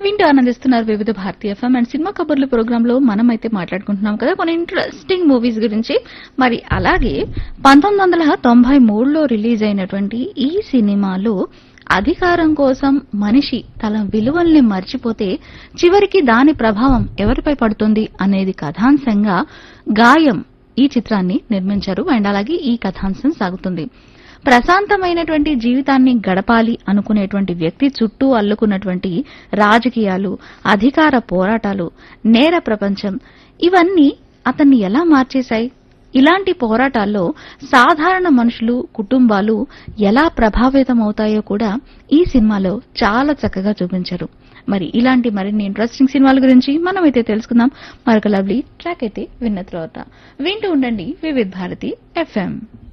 వింటూ ఆనందిస్తున్నారు వివిధ భారతీయ ఎఫ్ఎం అండ్ సినిమా కబుర్లు ప్రోగ్రామ్ లో మనం అయితే మాట్లాడుకుంటున్నాం కదా కొన్ని ఇంట్రెస్టింగ్ మూవీస్ గురించి. మరి అలాగే 1993లో రిలీజ్ అయినటువంటి ఈ సినిమాలో అధికారం కోసం మనిషి తన విలువల్ని మర్చిపోతే చివరికి దాని ప్రభావం ఎవరిపై పడుతుంది అనేది కథాంశంగా గాయం ఈ చిత్రాన్ని నిర్మించారు. అండ్ అలాగే ఈ కథాంశం సాగుతుంది. ప్రశాంతమైనటువంటి జీవితాన్ని గడపాలి అనుకునేటువంటి వ్యక్తి చుట్టూ అల్లుకున్నటువంటి రాజకీయాలు, అధికార పోరాటాలు, నేర ప్రపంచం ఇవన్నీ అతన్ని ఎలా మార్చేశాయి? ఇలాంటి పోరాటాల్లో సాధారణ మనుషులు, కుటుంబాలు ఎలా ప్రభావితమవుతాయో కూడా ఈ సినిమాలో చాలా చక్కగా చూపించారు. మరి ఇలాంటి మరిన్ని ఇంట్రెస్టింగ్ సినిమాల గురించి మనమైతే తెలుసుకుందాం. మరొక లవ్లీ ట్రాక్ అయితే విన్న తర్వాత వింటూ ఉండండి వివిధ భారతి ఎఫ్ఎం.